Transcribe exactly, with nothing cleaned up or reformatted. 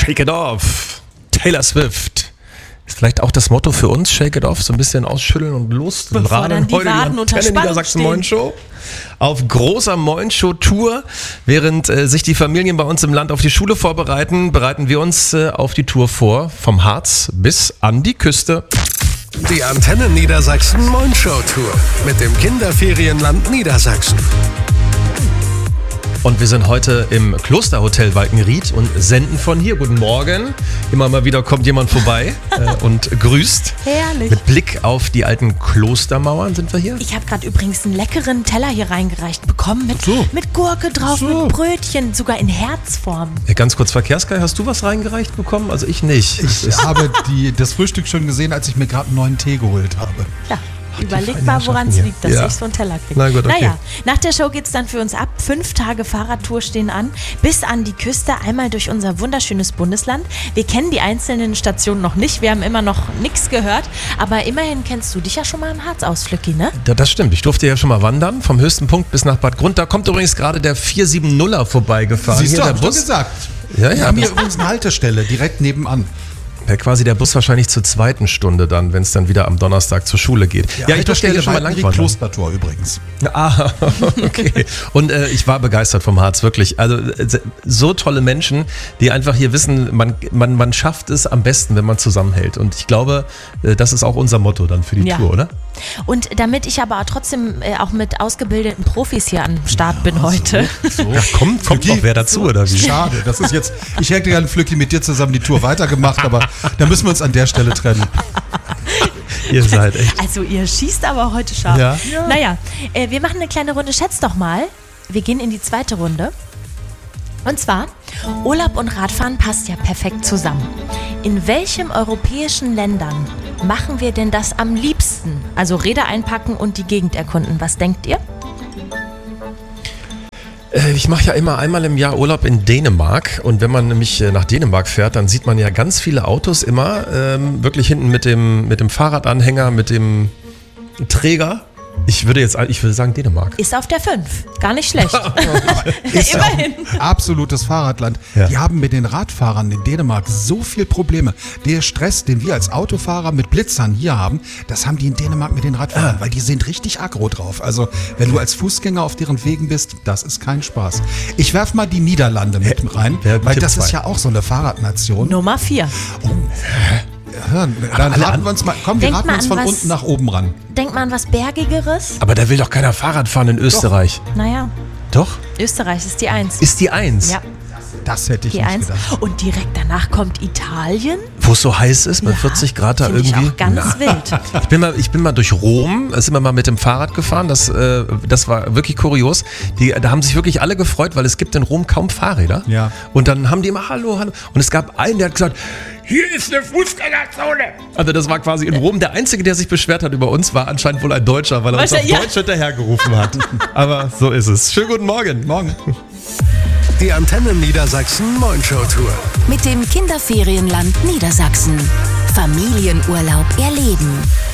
Shake it off. Taylor Swift. Ist vielleicht auch das Motto für uns, Shake it off, so ein bisschen ausschütteln und los. Bevor dann die Waden unter Spannung Niedersachsen Moin Show. Auf großer Moin Show Tour. Während äh, sich die Familien bei uns im Land auf die Schule vorbereiten, bereiten wir uns äh, auf die Tour vor. Vom Harz bis an die Küste. Die Antenne Niedersachsen Moin Show Tour mit dem Kinderferienland Niedersachsen. Und wir sind heute im Klosterhotel Walkenried und senden von hier. Guten Morgen. Immer mal wieder kommt jemand vorbei äh, und grüßt. Herrlich. Mit Blick auf die alten Klostermauern sind wir hier. Ich habe gerade übrigens einen leckeren Teller hier reingereicht bekommen mit, so. mit Gurke drauf, so. mit Brötchen, sogar in Herzform. Ja, ganz kurz, Verkehrskai, hast du was reingereicht bekommen? Also ich nicht. Ich habe die, das Frühstück schon gesehen, als ich mir gerade einen neuen Tee geholt habe. Ja. Überleg mal, woran es liegt, dass ja. ich so einen Teller kriege. Na gut, okay. Naja, nach der Show geht's dann für uns ab. Fünf Tage Fahrradtour stehen an, bis an die Küste, einmal durch unser wunderschönes Bundesland. Wir kennen die einzelnen Stationen noch nicht, wir haben immer noch nichts gehört, aber immerhin kennst du dich ja schon mal im Harz aus, Flücki, ne? Ja, das stimmt, ich durfte ja schon mal wandern, vom höchsten Punkt bis nach Bad Grund. Da kommt übrigens gerade der vier sieben nuller vorbeigefahren. Siehst Hier du, der hab ich Bus. doch gesagt. Ja, ja, Wir haben das- hier übrigens eine Haltestelle, direkt nebenan. Ja, quasi der Bus wahrscheinlich zur zweiten Stunde dann, wenn es dann wieder am Donnerstag zur Schule geht. Ja, ich durfte ja schon mal lang wandern. Klostertor übrigens. Ah, okay. Und äh, ich war begeistert vom Harz, wirklich. Also äh, so tolle Menschen, die einfach hier wissen, man, man, man schafft es am besten, wenn man zusammenhält. Und ich glaube, äh, das ist auch unser Motto dann für die Ja. Tour, oder? Und damit ich aber trotzdem äh, auch mit ausgebildeten Profis hier am Start bin heute. So. Ja, kommt kommt Flücki, noch wer dazu, so. oder wie? Schade, das ist jetzt, ich hätte gerne Flücki mit dir zusammen die Tour weitergemacht, aber da müssen wir uns an der Stelle trennen. Ihr seid echt. Also ihr schießt aber heute scharf. Ja. Naja, äh, wir machen eine kleine Runde Schätz doch mal. Wir gehen in die zweite Runde. Und zwar, Urlaub und Radfahren passt ja perfekt zusammen. In welchem europäischen Ländern machen wir denn das am liebsten? Also Räder einpacken und die Gegend erkunden. Was denkt ihr? Äh, Ich mache ja immer einmal im Jahr Urlaub in Dänemark und wenn man nämlich äh, nach Dänemark fährt, dann sieht man ja ganz viele Autos immer ähm, wirklich hinten mit dem, mit dem Fahrradanhänger, mit dem Träger. Ich würde jetzt, ich würde sagen Dänemark. Ist auf der fünf. Gar nicht schlecht. Ist ja auch Immerhin. ein absolutes Fahrradland. Ja. Die haben mit den Radfahrern in Dänemark so viel Probleme. Der Stress, den wir als Autofahrer mit Blitzern hier haben, das haben die in Dänemark mit den Radfahrern, weil die sind richtig aggro drauf. Also wenn du als Fußgänger auf deren Wegen bist, das ist kein Spaß. Ich werf mal die Niederlande mit rein, Ja, weil Tipp das zwei. ist ja auch so eine Fahrradnation. Nummer vier. Ja, dann alle raten an- wir uns mal, komm, wir Denkt raten mal uns an von was- unten nach oben ran. Denkt mal an was Bergigeres. Aber da will doch keiner Fahrrad fahren in Österreich. Naja, Doch? Österreich ist die Eins. Ist die Eins? Ja, Das hätte ich die nicht Eins. gedacht. Und direkt danach kommt Italien. Wo es so heiß ist, bei Ja, vierzig Grad da find ich irgendwie. auch ganz Na. wild. Ich bin, mal, ich bin mal durch Rom, da sind wir mal mit dem Fahrrad gefahren, das, äh, das war wirklich kurios. Die, da haben sich wirklich alle gefreut, weil es gibt in Rom kaum Fahrräder. Ja. Und dann haben die immer Hallo, Hallo. Und es gab einen, der hat gesagt, hier ist eine Fußgängerzone. Also das war quasi in Rom der Einzige, der sich beschwert hat über uns, war anscheinend wohl ein Deutscher, weil er uns auf Wahrscheinlich, ja. Deutsch hinterhergerufen hat. Aber so ist es. Schönen guten Morgen. Morgen. Die Antenne Niedersachsen Moin Show Tour. Mit dem Kinderferienland Niedersachsen. Familienurlaub erleben.